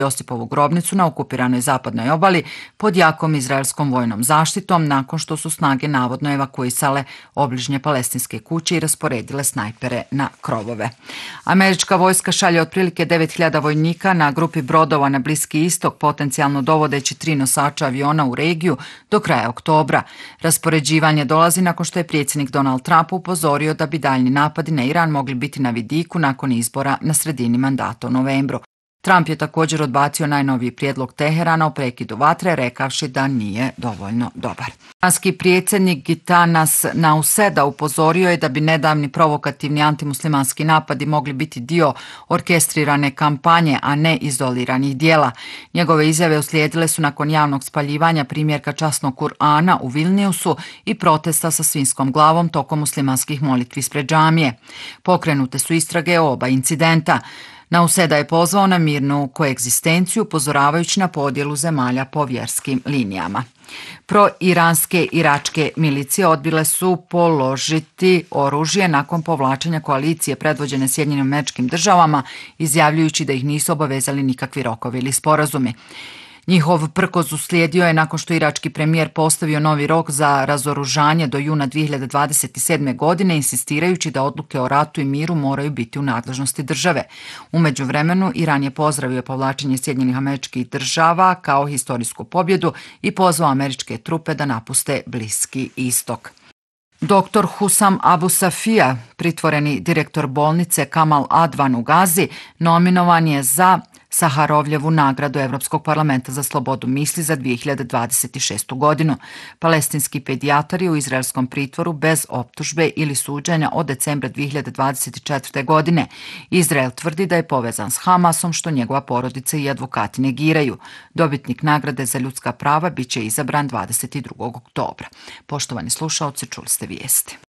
Josipovu grobnicu na okupiranoj zapadnoj obali pod jakom izraelskom vojnom zaštitom nakon što su snage navodno evakuisale obližnje palestinske kuće i rasporedile snajpere na krovove. Američka vojska šalje otprilike 9.000 vojnika na grupi brodova na Bliski istok, potencijalno dovodeći 3 nosača aviona u regiju do kraja oktobra. Raspoređivanje dolazi nakon što je predsjednik Donald Trump upozorio da bi daljni napadi na Iran mogli biti na vidiku nakon izbora na sredini mandata u novembru. Trump je također odbacio najnoviji prijedlog Teherana o prekidu vatre, rekavši da nije dovoljno dobar. Iranski predsjednik Gitanas Nauseda upozorio je da bi nedavni provokativni antimuslimanski napadi mogli biti dio orkestrirane kampanje, a ne izoliranih dijela. Njegove izjave uslijedile su nakon javnog spaljivanja primjerka časnog Kur'ana u Vilniusu i protesta sa svinjskom glavom tokom muslimanskih molitvi ispred džamije. Pokrenute su istrage o oba incidenta. Nauseda je pozvao na mirnu koegzistenciju, upozoravajući na podjelu zemalja po vjerskim linijama. Pro-iranske iračke milicije odbile su položiti oružje nakon povlačenja koalicije predvođene Sjedinjenim Američkim Državama, izjavljujući da ih nisu obavezali nikakvi rokovi ili sporazumi. Njihov prkos uslijedio je nakon što irački premijer postavio novi rok za razoružanje do juna 2027. godine, insistirajući da odluke o ratu i miru moraju biti u nadležnosti države. U međuvremenu, Iran je pozdravio povlačenje Sjedinjenih Američkih Država kao historijsku pobjedu i pozvao američke trupe da napuste Bliski istok. Dr. Hussam Abu Safia, pritvoreni direktor bolnice Kamal Advan u Gazi, nominovan je za Saharovljevu nagradu Europskog parlamenta za slobodu misli za 2026. godinu. Palestinski pedijatar je u izraelskom pritvoru bez optužbe ili suđenja od decembra 2024. godine. Izrael tvrdi da je povezan s Hamasom, što njegova porodica i advokati negiraju. Dobitnik nagrade za ljudska prava bit će izabran 22. oktobra. Poštovani slušaoci, čuli ste vijesti.